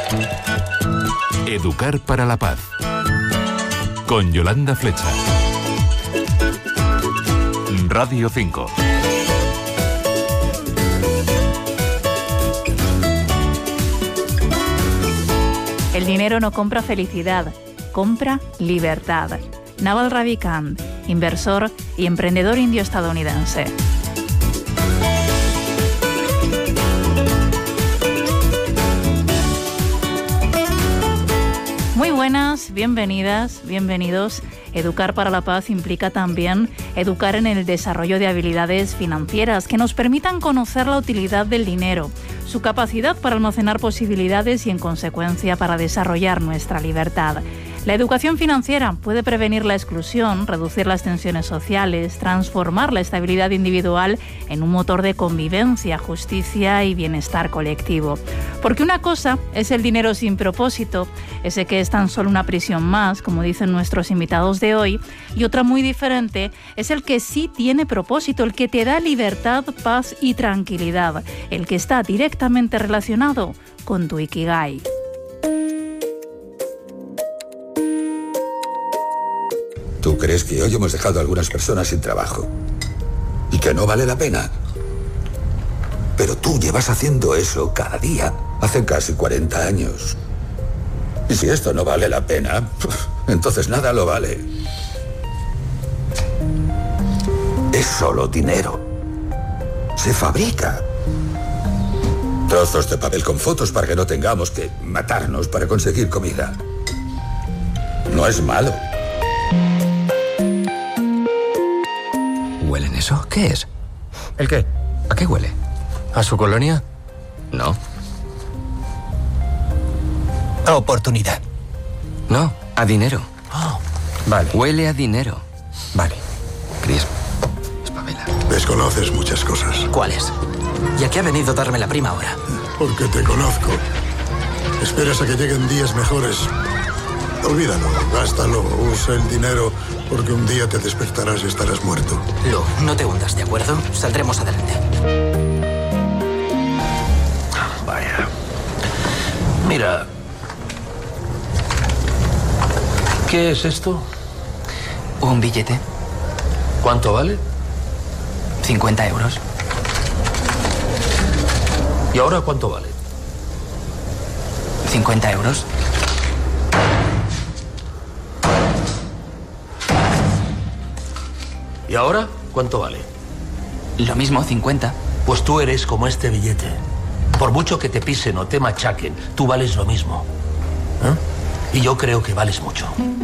Educar para la paz. Con Yolanda Flecha. Radio 5. El dinero no compra felicidad, compra libertad. Naval Ravikant, inversor y emprendedor indio-estadounidense. Muy buenas, bienvenidas, bienvenidos. Educar para la paz implica también educar en el desarrollo de habilidades financieras que nos permitan conocer la utilidad del dinero, su capacidad para almacenar posibilidades y, en consecuencia, para desarrollar nuestra libertad. La educación financiera puede prevenir la exclusión, reducir las tensiones sociales, transformar la estabilidad individual en un motor de convivencia, justicia y bienestar colectivo. Porque una cosa es el dinero sin propósito, ese que es tan solo una prisión más, como dicen nuestros invitados de hoy, y otra muy diferente es el que sí tiene propósito, el que te da libertad, paz y tranquilidad, el que está directamente relacionado con tu Ikigai. ¿Tú crees que hoy hemos dejado a algunas personas sin trabajo y que no vale la pena? Pero tú llevas haciendo eso cada día hace casi 40 años. Y si esto no vale la pena, entonces nada lo vale. Es solo dinero. Se fabrica. Trozos de papel con fotos para que no tengamos que matarnos para conseguir comida. No es malo. ¿Huelen eso? ¿Qué es? ¿El qué? ¿A qué huele? ¿A su colonia? No. A oportunidad. No, a dinero. Oh, vale. Huele a dinero. Vale. Chris, espabila. Desconoces muchas cosas. ¿Cuáles? ¿Y a qué ha venido a darme la prima ahora? Porque te conozco. Esperas a que lleguen días mejores. Olvídalo, gástalo, usa el dinero, porque un día te despertarás y estarás muerto. Lu, no te hundas, ¿de acuerdo? Saldremos adelante. Vaya. Mira. ¿Qué es esto? Un billete. ¿Cuánto vale? 50 euros. ¿Y ahora cuánto vale? 50 euros. ¿Y ahora cuánto vale? Lo mismo, 50. Pues tú eres como este billete. Por mucho que te pisen o te machaquen, tú vales lo mismo. ¿Eh? Y yo creo que vales mucho.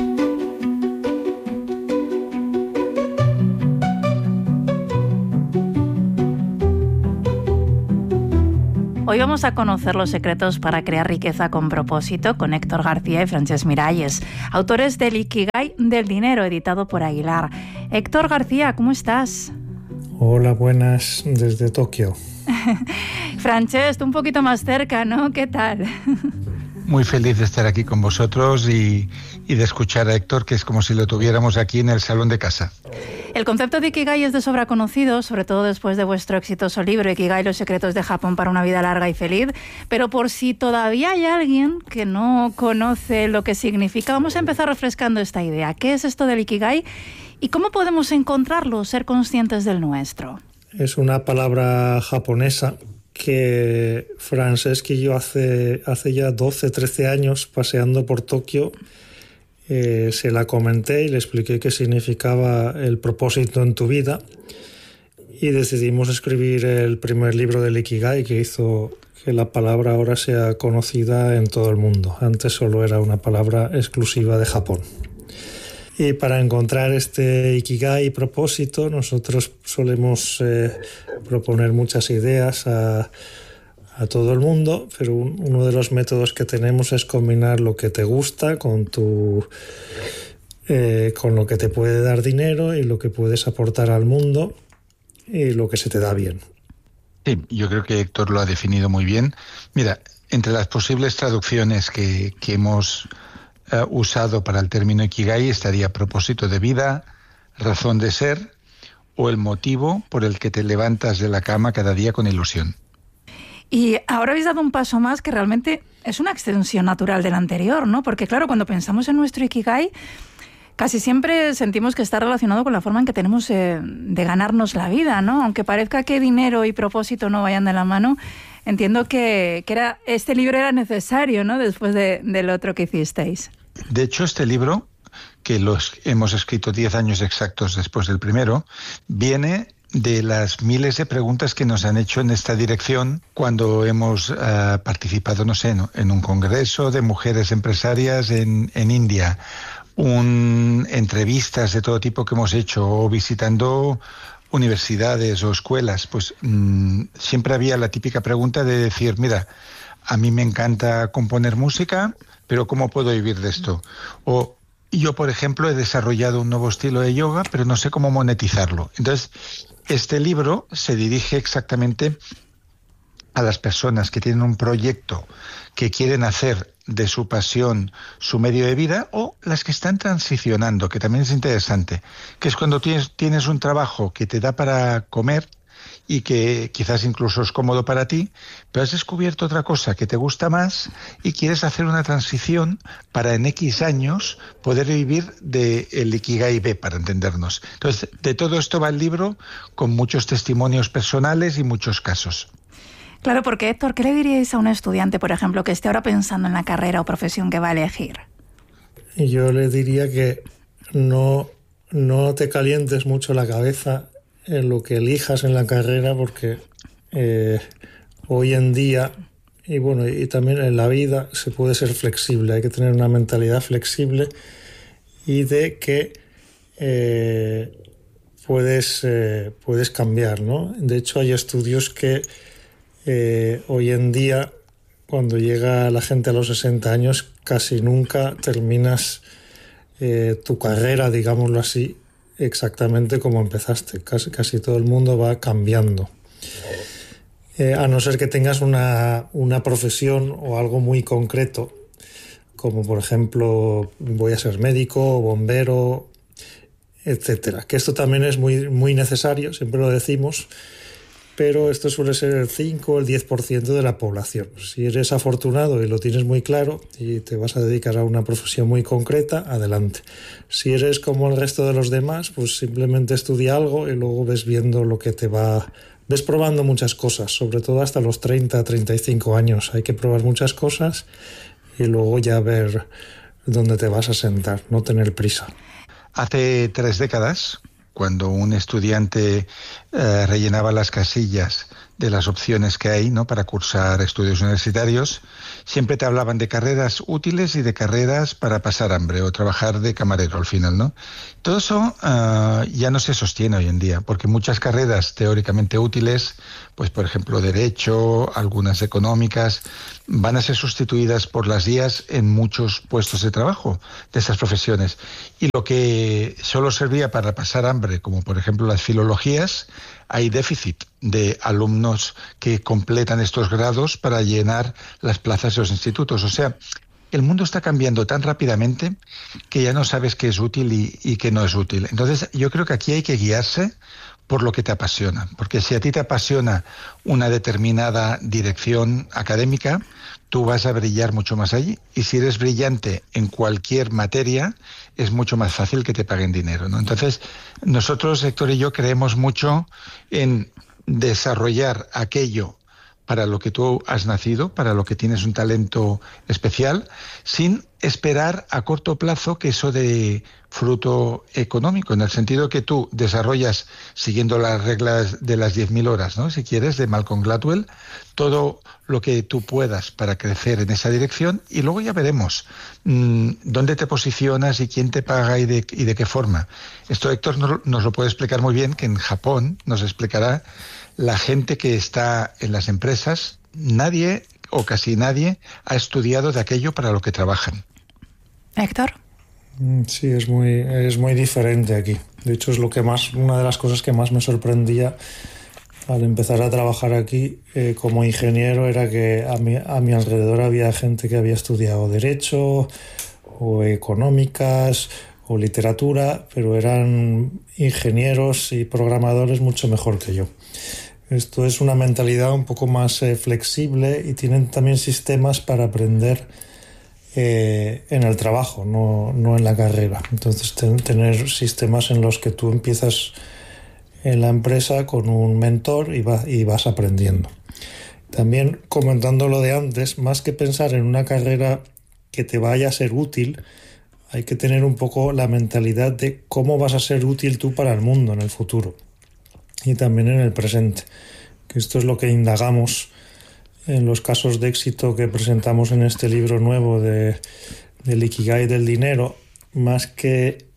Hoy vamos a conocer los secretos para crear riqueza con propósito con Héctor García y Francesc Miralles, autores del Ikigai del dinero, editado por Aguilar. Héctor García, ¿cómo estás? Hola, buenas, desde Tokio. Francesc, un poquito más cerca, ¿no? ¿Qué tal? Muy feliz de estar aquí con vosotros y de escuchar a Héctor, que es como si lo tuviéramos aquí en el salón de casa. El concepto de Ikigai es de sobra conocido, sobre todo después de vuestro exitoso libro Ikigai, los secretos de Japón para una vida larga y feliz, pero por si todavía hay alguien que no conoce lo que significa, vamos a empezar refrescando esta idea. ¿Qué es esto del Ikigai y cómo podemos encontrarlo, ser conscientes del nuestro? Es una palabra japonesa que Francesc y yo hace ya 12, 13 años, paseando por Tokio, se la comenté y le expliqué qué significaba el propósito en tu vida, y decidimos escribir el primer libro del Ikigai, que hizo que la palabra ahora sea conocida en todo el mundo. Antes solo era una palabra exclusiva de Japón. Y para encontrar este Ikigai propósito, nosotros solemos proponer muchas ideas a todo el mundo, pero uno de los métodos que tenemos es combinar lo que te gusta con lo que te puede dar dinero y lo que puedes aportar al mundo y lo que se te da bien. Sí, yo creo que Héctor lo ha definido muy bien. Mira, entre las posibles traducciones que hemos usado para el término Ikigai estaría propósito de vida, razón de ser o el motivo por el que te levantas de la cama cada día con ilusión. Y ahora habéis dado un paso más que realmente es una extensión natural del anterior, ¿no? Porque claro, cuando pensamos en nuestro Ikigai, casi siempre sentimos que está relacionado con la forma en que tenemos de ganarnos la vida, ¿no? Aunque parezca que dinero y propósito no vayan de la mano, entiendo que este libro era necesario, ¿no? Después del otro que hicisteis. De hecho, este libro, que los hemos escrito 10 años exactos después del primero, viene de las miles de preguntas que nos han hecho en esta dirección cuando hemos participado, no sé, en un congreso de mujeres empresarias en India, entrevistas de todo tipo que hemos hecho, o visitando universidades o escuelas. Pues siempre había la típica pregunta de decir, mira, a mí me encanta componer música, pero ¿cómo puedo vivir de esto? O yo, por ejemplo, he desarrollado un nuevo estilo de yoga, pero no sé cómo monetizarlo. Entonces, este libro se dirige exactamente a las personas que tienen un proyecto que quieren hacer de su pasión su medio de vida, o las que están transicionando, que también es interesante, que es cuando tienes un trabajo que te da para comer y que quizás incluso es cómodo para ti, pero has descubierto otra cosa que te gusta más y quieres hacer una transición para en X años poder vivir del Ikigai B, para entendernos. Entonces, de todo esto va el libro, con muchos testimonios personales y muchos casos. Claro, porque Héctor, ¿qué le diríais a un estudiante, por ejemplo, que esté ahora pensando en la carrera o profesión que va a elegir? Yo le diría que no te calientes mucho la cabeza en lo que elijas en la carrera, porque hoy en día, y también en la vida, se puede ser flexible. Hay que tener una mentalidad flexible y de que puedes cambiar, ¿no? De hecho, hay estudios que hoy en día, cuando llega la gente a los 60 años, casi nunca terminas tu carrera, digámoslo así, exactamente como empezaste. Casi todo el mundo va cambiando. A no ser que tengas una profesión o algo muy concreto, como por ejemplo, voy a ser médico o bombero, etcétera. Que esto también es muy, muy necesario, siempre lo decimos, pero esto suele ser el 5 o el 10% de la población. Si eres afortunado y lo tienes muy claro y te vas a dedicar a una profesión muy concreta, adelante. Si eres como el resto de los demás, pues simplemente estudia algo y luego ves viendo lo que ves probando muchas cosas, sobre todo hasta los 30, 35 años. Hay que probar muchas cosas y luego ya ver dónde te vas a sentar, no tener prisa. Hace 3 décadas, cuando un estudiante rellenaba las casillas de las opciones que hay, ¿no?, para cursar estudios universitarios, siempre te hablaban de carreras útiles y de carreras para pasar hambre o trabajar de camarero al final, ¿no? Todo eso ya no se sostiene hoy en día, porque muchas carreras teóricamente útiles, pues por ejemplo Derecho, algunas económicas, van a ser sustituidas por las IAs en muchos puestos de trabajo de esas profesiones. Y lo que solo servía para pasar hambre, como por ejemplo las filologías, hay déficit de alumnos que completan estos grados para llenar las plazas de los institutos. O sea, el mundo está cambiando tan rápidamente que ya no sabes qué es útil y qué no es útil. Entonces, yo creo que aquí hay que guiarse por lo que te apasiona. Porque si a ti te apasiona una determinada dirección académica, tú vas a brillar mucho más allí. Y si eres brillante en cualquier materia, es mucho más fácil que te paguen dinero, ¿no? Entonces, nosotros, Héctor y yo, creemos mucho en desarrollar aquello para lo que tú has nacido, para lo que tienes un talento especial, sin esperar a corto plazo que eso dé fruto económico, en el sentido que tú desarrollas, siguiendo las reglas de las 10.000 horas, ¿no?, si quieres, de Malcolm Gladwell, todo lo que tú puedas para crecer en esa dirección, y luego ya veremos dónde te posicionas y quién te paga y de qué forma. Esto Héctor nos lo puede explicar muy bien, que en Japón nos explicará la gente que está en las empresas. Nadie o casi nadie ha estudiado de aquello para lo que trabajan. Héctor. Sí, es muy diferente aquí. De hecho, es una de las cosas que más me sorprendía al empezar a trabajar aquí como ingeniero, era que a mi alrededor había gente que había estudiado Derecho o Económicas o Literatura, pero eran ingenieros y programadores mucho mejor que yo. Esto es una mentalidad un poco más flexible y tienen también sistemas para aprender en el trabajo, no en la carrera. Entonces tener sistemas en los que tú empiezas en la empresa con un mentor y vas aprendiendo. También comentando lo de antes, más que pensar en una carrera que te vaya a ser útil, hay que tener un poco la mentalidad de cómo vas a ser útil tú para el mundo en el futuro y también en el presente, que esto es lo que indagamos en los casos de éxito que presentamos en este libro nuevo del Ikigai del dinero. Más que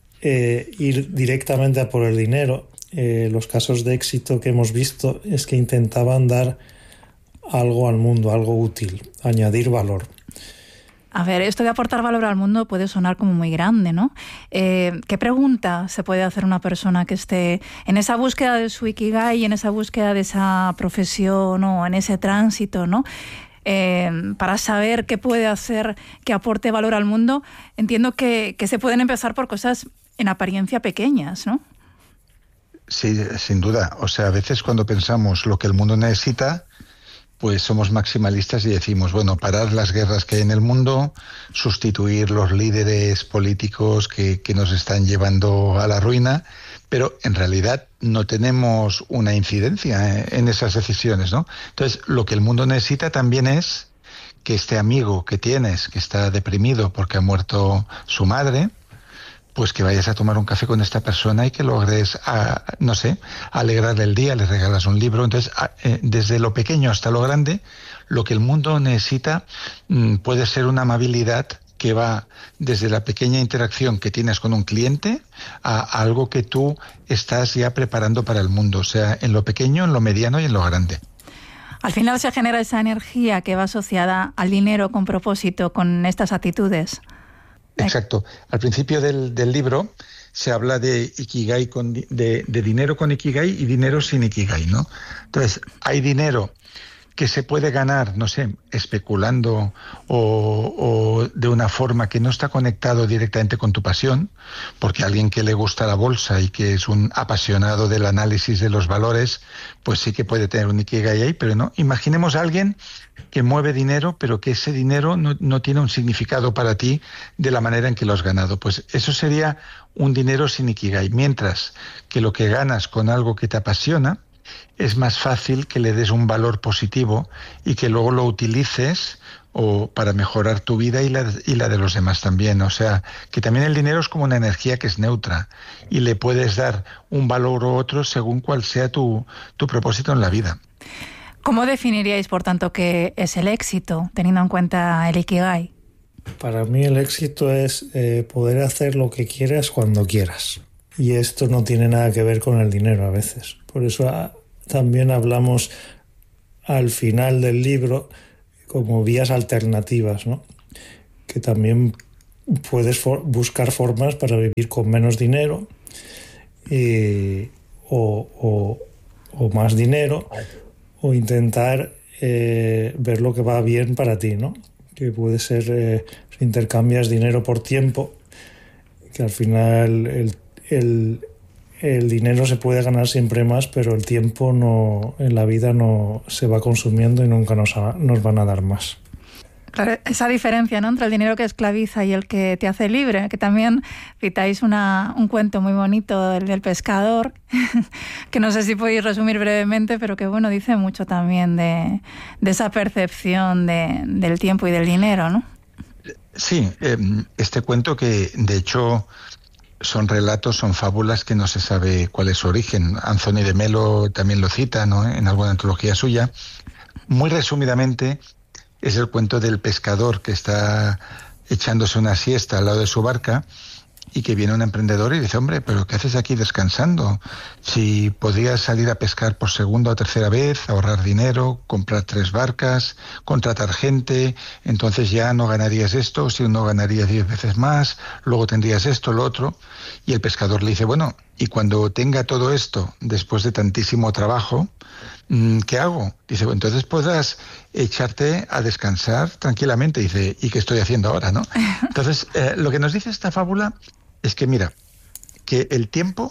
ir directamente a por el dinero, los casos de éxito que hemos visto es que intentaban dar algo al mundo, algo útil, añadir valor. A ver, esto de aportar valor al mundo puede sonar como muy grande, ¿no? ¿Qué pregunta se puede hacer una persona que esté en esa búsqueda de su Ikigai, en esa búsqueda de esa profesión o en ese tránsito, ¿no? Para saber qué puede hacer que aporte valor al mundo? Entiendo que se pueden empezar por cosas en apariencia pequeñas, ¿no? Sí, sin duda. O sea, a veces cuando pensamos lo que el mundo necesita, pues somos maximalistas y decimos, bueno, parar las guerras que hay en el mundo, sustituir los líderes políticos que nos están llevando a la ruina, pero en realidad no tenemos una incidencia en esas decisiones, ¿no? Entonces, lo que el mundo necesita también es que este amigo que tienes, que está deprimido porque ha muerto su madre, pues que vayas a tomar un café con esta persona y que logres, no sé, alegrarle el día, le regalas un libro. Entonces, desde lo pequeño hasta lo grande, lo que el mundo necesita puede ser una amabilidad que va desde la pequeña interacción que tienes con un cliente a algo que tú estás ya preparando para el mundo, o sea, en lo pequeño, en lo mediano y en lo grande. Al final se genera esa energía que va asociada al dinero con propósito, con estas actitudes. Exacto. Al principio del libro se habla de Ikigai de dinero con Ikigai y dinero sin Ikigai, ¿no? Entonces, hay dinero que se puede ganar, no sé, especulando o de una forma que no está conectado directamente con tu pasión, porque alguien que le gusta la bolsa y que es un apasionado del análisis de los valores, pues sí que puede tener un Ikigai ahí, pero no. Imaginemos a alguien que mueve dinero, pero que ese dinero no tiene un significado para ti de la manera en que lo has ganado. Pues eso sería un dinero sin Ikigai, mientras que lo que ganas con algo que te apasiona es más fácil que le des un valor positivo y que luego lo utilices o para mejorar tu vida y la de los demás también. O sea, que también el dinero es como una energía que es neutra y le puedes dar un valor u otro según cuál sea tu propósito en la vida. ¿Cómo definiríais, por tanto, qué es el éxito, teniendo en cuenta el Ikigai? Para mí el éxito es poder hacer lo que quieras cuando quieras. Y esto no tiene nada que ver con el dinero a veces. Por eso también hablamos al final del libro como vías alternativas, ¿no? Que también puedes buscar formas para vivir con menos dinero o más dinero, o intentar ver lo que va bien para ti, ¿no? Que puede ser si intercambias dinero por tiempo, que al final el dinero se puede ganar siempre más, pero el tiempo no, en la vida no se va consumiendo y nunca nos van a dar más. Claro, esa diferencia, ¿no?, entre el dinero que esclaviza y el que te hace libre, que también citáis un cuento muy bonito del pescador, que no sé si podéis resumir brevemente, pero que bueno, dice mucho también de esa percepción del tiempo y del dinero, ¿no? Sí, este cuento que de hecho son relatos, son fábulas que no se sabe cuál es su origen. Anthony de Melo también lo cita, ¿no?, en alguna antología suya. Muy resumidamente, es el cuento del pescador que está echándose una siesta al lado de su barca y que viene un emprendedor y dice, hombre, ¿pero qué haces aquí descansando? Si podrías salir a pescar por segunda o tercera vez, ahorrar dinero, comprar 3 barcas, contratar gente, entonces ya no ganarías esto, si no ganarías 10 veces más, luego tendrías esto, lo otro. Y el pescador le dice, bueno, y cuando tenga todo esto, después de tantísimo trabajo, ¿qué hago? Dice, bueno, entonces podrás echarte a descansar tranquilamente. Dice, ¿y qué estoy haciendo ahora, no? Entonces, lo que nos dice esta fábula es que, mira, que el tiempo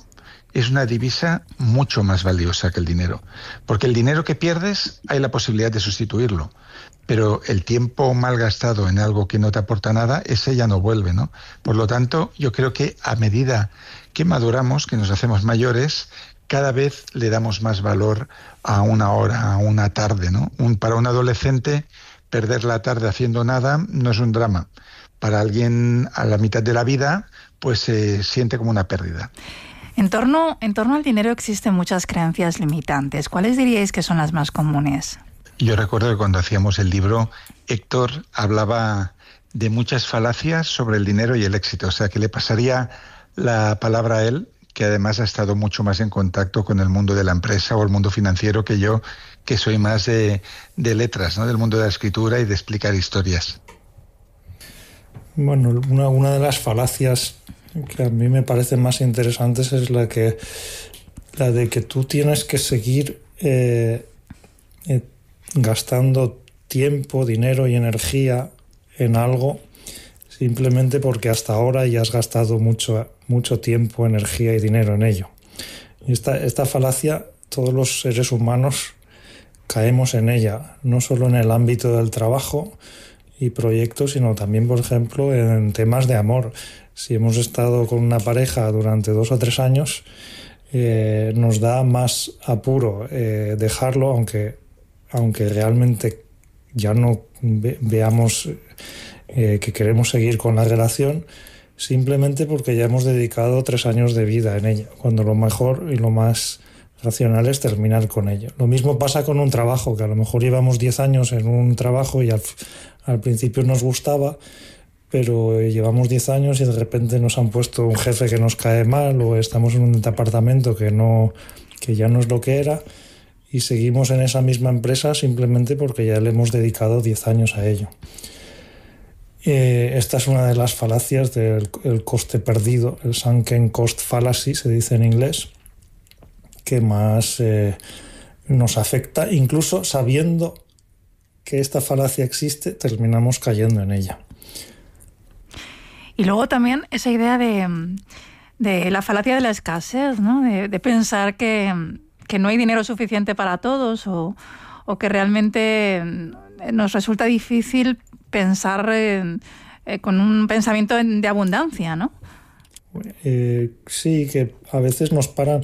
es una divisa mucho más valiosa que el dinero. Porque el dinero que pierdes hay la posibilidad de sustituirlo. Pero el tiempo malgastado en algo que no te aporta nada, ese ya no vuelve, ¿no? Por lo tanto, yo creo que a medida que maduramos, que nos hacemos mayores, cada vez le damos más valor a una hora, a una tarde, ¿no? Para un adolescente, perder la tarde haciendo nada no es un drama. Para alguien a la mitad de la vida, pues se siente como una pérdida. En torno al dinero existen muchas creencias limitantes. ¿Cuáles diríais que son las más comunes? Yo recuerdo que cuando hacíamos el libro, Héctor hablaba de muchas falacias sobre el dinero y el éxito. O sea, que le pasaría la palabra a él, que además ha estado mucho más en contacto con el mundo de la empresa o el mundo financiero que yo, que soy más de letras, ¿no? Del mundo de la escritura y de explicar historias. Bueno, una de las falacias que a mí me parecen más interesantes es la de que tú tienes que seguir gastando tiempo, dinero y energía en algo simplemente porque hasta ahora ya has gastado mucho tiempo, energía y dinero en ello. Y esta falacia, todos los seres humanos caemos en ella, no solo en el ámbito del trabajo y proyectos, sino también, por ejemplo, en temas de amor. Si hemos estado con una pareja durante 2 o 3 años, nos da más apuro dejarlo, aunque realmente ya no veamos que queremos seguir con la relación, simplemente porque ya hemos dedicado 3 años de vida en ella, cuando lo mejor y lo más racional es terminar con ello. Lo mismo pasa con un trabajo, que a lo mejor llevamos 10 años en un trabajo y al principio nos gustaba, pero llevamos 10 años y de repente nos han puesto un jefe que nos cae mal, o estamos en un departamento que ya no es lo que era, y seguimos en esa misma empresa simplemente porque ya le hemos dedicado 10 años a ello. Esta es una de las falacias del coste perdido, el sunken cost fallacy, se dice en inglés, que más nos afecta. Incluso sabiendo que esta falacia existe, terminamos cayendo en ella. Y luego también esa idea de la falacia de la escasez, ¿no? De pensar que no hay dinero suficiente para todos, o que realmente nos resulta difícil pensar con un pensamiento de abundancia, ¿no? Sí, que a veces nos paran.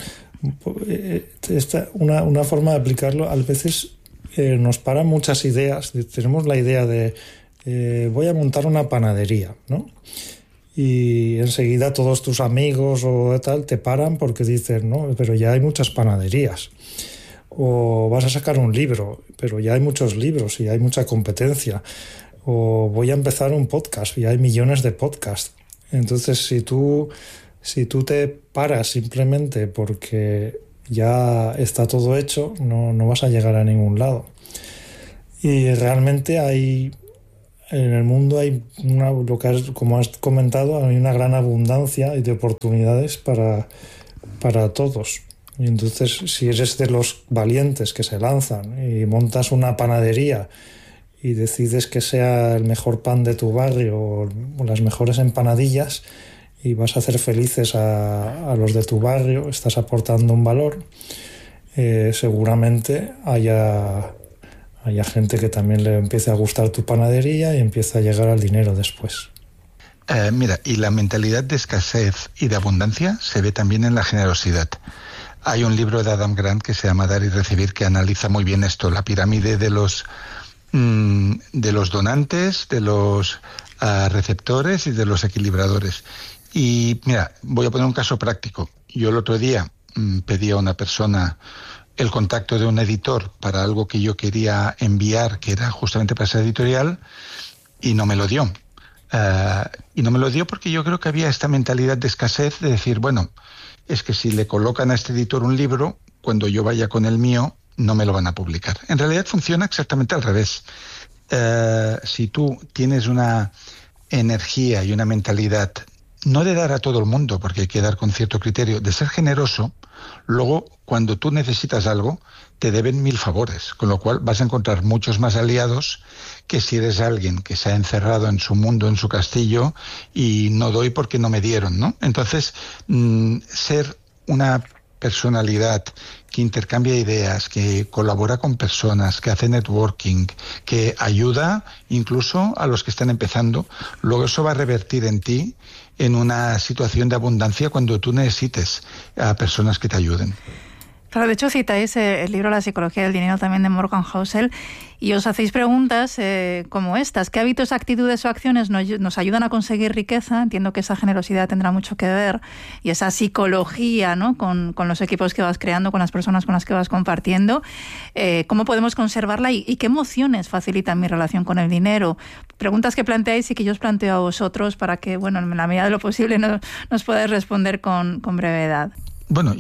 Una forma de aplicarlo, a veces nos paran muchas ideas. Tenemos la idea de voy a montar una panadería, ¿no? Y enseguida todos tus amigos o tal te paran porque dicen, no, pero ya hay muchas panaderías. O vas a sacar un libro, pero ya hay muchos libros y hay mucha competencia. O voy a empezar un podcast y hay millones de podcasts. Entonces, si tú te paras simplemente porque ya está todo hecho, no vas a llegar a ningún lado. Y realmente en el mundo hay como has comentado, hay una gran abundancia de oportunidades para todos. Y entonces, si eres de los valientes que se lanzan y montas una panadería y decides que sea el mejor pan de tu barrio o las mejores empanadillas y vas a hacer felices a los de tu barrio, estás aportando un valor, seguramente haya gente que también le empiece a gustar tu panadería y empiece a llegar al dinero después. Mira, y la mentalidad de escasez y de abundancia se ve también en la generosidad. Hay un libro de Adam Grant que se llama Dar y Recibir, que analiza muy bien esto, la pirámide de los donantes, de los receptores y de los equilibradores. Y mira, voy a poner un caso práctico. Yo el otro día pedí a una persona el contacto de un editor para algo que yo quería enviar, que era justamente para esa editorial, y no me lo dio. Y no me lo dio porque yo creo que había esta mentalidad de escasez de decir, bueno, es que si le colocan a este editor un libro, cuando yo vaya con el mío, no me lo van a publicar. En realidad funciona exactamente al revés. Si tú tienes una energía y una mentalidad, no de dar a todo el mundo, porque hay que dar con cierto criterio, de ser generoso, luego cuando tú necesitas algo, te deben 1000 favores, con lo cual vas a encontrar muchos más aliados que si eres alguien que se ha encerrado en su mundo, en su castillo, y no doy porque no me dieron, ¿no? Entonces, ser una personalidad, que intercambia ideas, que colabora con personas, que hace networking, que ayuda incluso a los que están empezando, luego eso va a revertir en ti en una situación de abundancia cuando tú necesites a personas que te ayuden. Claro, de hecho citáis el libro La psicología del dinero también de Morgan Housel y os hacéis preguntas como estas. ¿Qué hábitos, actitudes o acciones nos ayudan a conseguir riqueza? Entiendo que esa generosidad tendrá mucho que ver y esa psicología, ¿no? con los equipos que vas creando, con las personas con las que vas compartiendo. ¿Cómo podemos conservarla y qué emociones facilitan mi relación con el dinero? Preguntas que planteáis y que yo os planteo a vosotros para que, bueno, en la medida de lo posible nos podáis responder con brevedad. Bueno,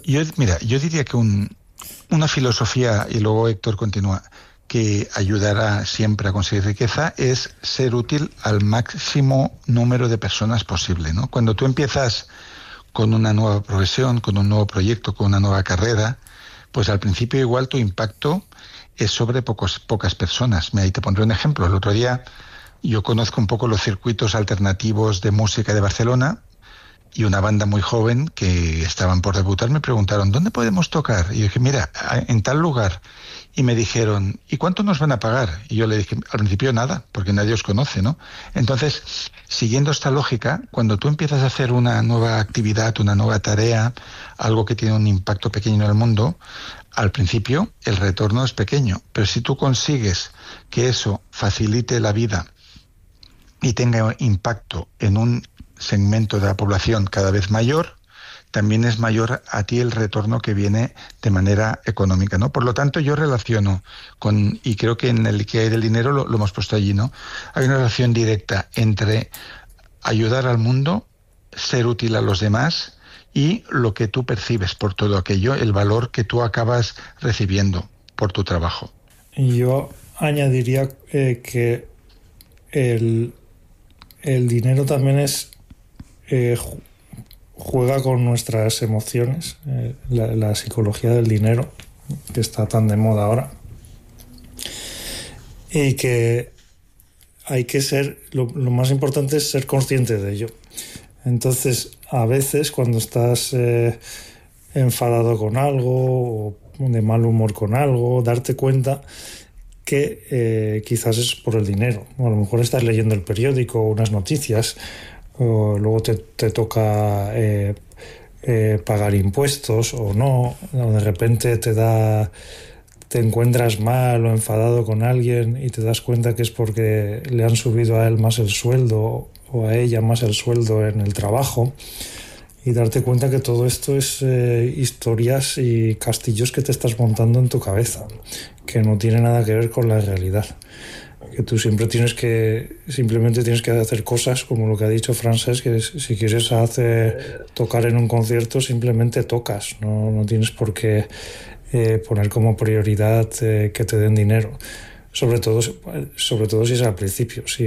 yo diría que una filosofía, y luego Héctor continúa, que ayudará siempre a conseguir riqueza es ser útil al máximo número de personas posible, ¿no? Cuando tú empiezas con una nueva profesión, con un nuevo proyecto, con una nueva carrera, pues al principio igual tu impacto es sobre pocas personas. Ahí te pondré un ejemplo. El otro día yo conozco un poco los circuitos alternativos de música de Barcelona, y una banda muy joven que estaban por debutar me preguntaron, ¿dónde podemos tocar? Y yo dije, mira, en tal lugar. Y me dijeron, ¿y cuánto nos van a pagar? Y yo le dije, al principio nada, porque nadie os conoce, ¿no? Entonces, siguiendo esta lógica, cuando tú empiezas a hacer una nueva actividad, una nueva tarea, algo que tiene un impacto pequeño en el mundo, al principio el retorno es pequeño, pero si tú consigues que eso facilite la vida y tenga impacto en un segmento de la población cada vez mayor, también es mayor a ti el retorno que viene de manera económica, ¿no? Por lo tanto, yo relaciono con, y creo que en el Ikigai del dinero lo hemos puesto allí, ¿no? Hay una relación directa entre ayudar al mundo, ser útil a los demás y lo que tú percibes por todo aquello, el valor que tú acabas recibiendo por tu trabajo. Yo añadiría que el dinero también juega con nuestras emociones, la psicología del dinero, que está tan de moda ahora, y que hay que ser, lo más importante es ser consciente de ello. Entonces, a veces cuando estás enfadado con algo o de mal humor con algo, darte cuenta que quizás es por el dinero. O a lo mejor estás leyendo el periódico o unas noticias, o luego te toca pagar impuestos o no, o de repente te encuentras mal o enfadado con alguien y te das cuenta que es porque le han subido a él más el sueldo o a ella más el sueldo en el trabajo, y darte cuenta que todo esto es historias y castillos que te estás montando en tu cabeza, que no tiene nada que ver con la realidad. Que tú simplemente tienes que hacer cosas como lo que ha dicho Francesc, que si quieres tocar en un concierto, simplemente tocas, no tienes por qué poner como prioridad que te den dinero, sobre todo si es al principio. Si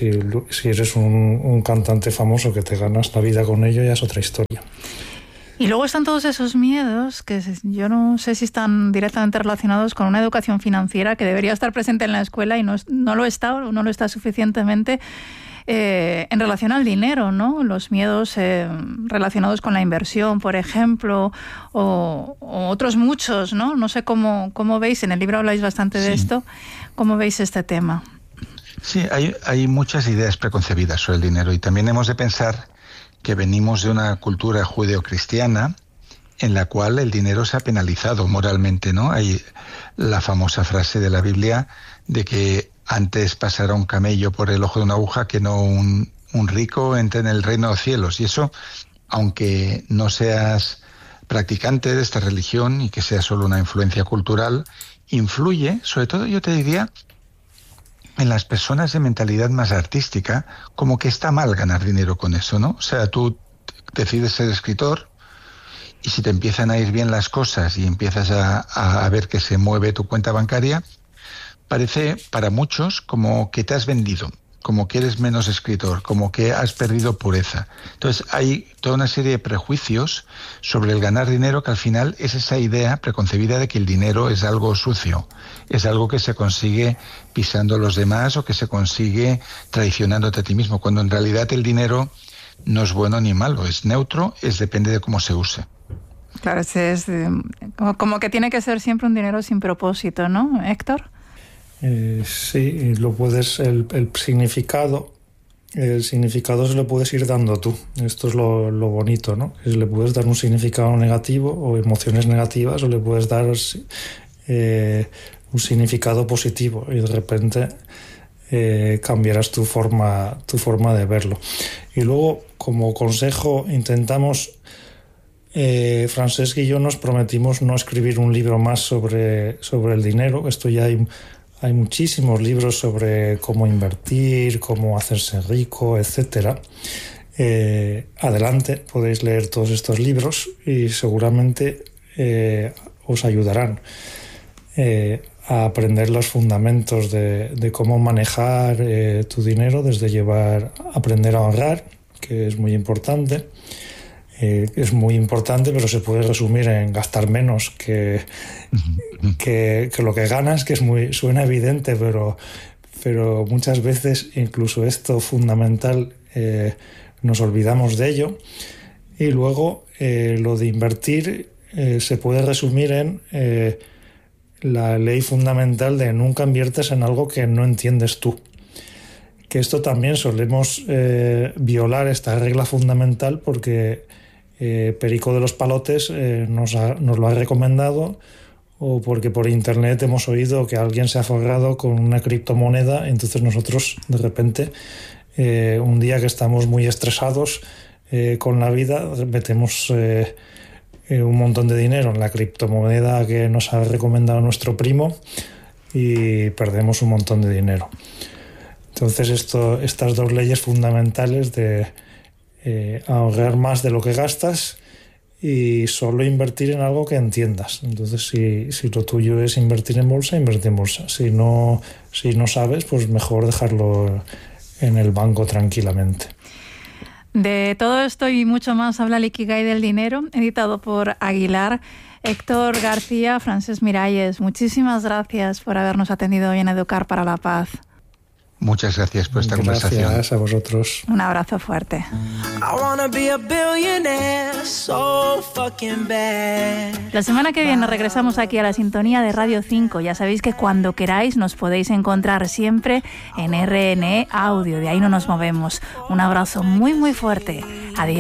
eres un cantante famoso que te ganas la vida con ello, ya es otra historia. Y luego están todos esos miedos que yo no sé si están directamente relacionados con una educación financiera que debería estar presente en la escuela y no lo está, o no lo está suficientemente en relación al dinero, ¿no? Los miedos relacionados con la inversión, por ejemplo, o otros muchos, ¿no? No sé cómo veis, en el libro habláis bastante de esto, ¿cómo veis este tema? Sí, hay muchas ideas preconcebidas sobre el dinero y también hemos de pensar que venimos de una cultura judeocristiana en la cual el dinero se ha penalizado moralmente, ¿no? Hay la famosa frase de la Biblia de que antes pasará un camello por el ojo de una aguja que no un rico entre en el reino de los cielos. Y eso, aunque no seas practicante de esta religión y que sea solo una influencia cultural, influye, sobre todo yo te diría, en las personas de mentalidad más artística, como que está mal ganar dinero con eso, ¿no? O sea, tú decides ser escritor y si te empiezan a ir bien las cosas y empiezas a ver que se mueve tu cuenta bancaria, parece para muchos como que te has vendido, como que eres menos escritor, como que has perdido pureza. Entonces hay toda una serie de prejuicios sobre el ganar dinero que al final es esa idea preconcebida de que el dinero es algo sucio, es algo que se consigue pisando a los demás o que se consigue traicionándote a ti mismo, cuando en realidad el dinero no es bueno ni malo, es neutro, depende de cómo se use. Claro, es como que tiene que ser siempre un dinero sin propósito, ¿no, Héctor? Sí, lo puedes, el significado se lo puedes ir dando tú. Esto es lo bonito, ¿no? Le puedes dar un significado negativo o emociones negativas, o le puedes dar un significado positivo, y de repente cambiarás tu forma de verlo. Y luego, como consejo, intentamos, Francesc y yo nos prometimos no escribir un libro más sobre el dinero. Esto ya hay muchísimos libros sobre cómo invertir, cómo hacerse rico, etc. Adelante, podéis leer todos estos libros y seguramente os ayudarán a aprender los fundamentos de cómo manejar tu dinero, desde aprender a ahorrar, que es muy importante. Es muy importante, pero se puede resumir en gastar menos que lo que ganas, que suena evidente, pero muchas veces incluso esto fundamental nos olvidamos de ello. Y luego lo de invertir se puede resumir en la ley fundamental de nunca inviertes en algo que no entiendes tú. Que esto también solemos violar esta regla fundamental porque Perico de los Palotes nos lo ha recomendado, o porque por internet hemos oído que alguien se ha forrado con una criptomoneda. Entonces nosotros de repente un día que estamos muy estresados con la vida, metemos un montón de dinero en la criptomoneda que nos ha recomendado nuestro primo y perdemos un montón de dinero. Entonces estas dos leyes fundamentales de ahorrar más de lo que gastas y solo invertir en algo que entiendas. Entonces, si lo tuyo es invertir en bolsa, invierte en bolsa. Si no sabes, pues mejor dejarlo en el banco tranquilamente. De todo esto y mucho más habla el Ikigai del dinero, editado por Aguilar. Héctor García, Francesc Miralles, muchísimas gracias por habernos atendido hoy en Educar para la Paz. Muchas gracias por esta conversación. Gracias a vosotros. Un abrazo fuerte. La semana que viene regresamos aquí a la sintonía de Radio 5. Ya sabéis que cuando queráis nos podéis encontrar siempre en RNE Audio. De ahí no nos movemos. Un abrazo muy, muy fuerte. Adiós.